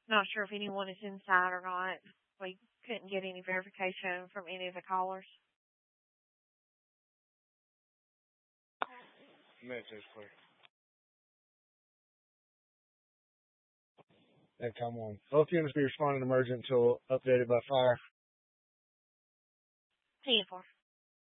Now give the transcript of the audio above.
Not sure if anyone is inside or not. We couldn't get any verification from any of the callers. Message clear. And come on. Both units be responding emergent until updated by fire. 10-4.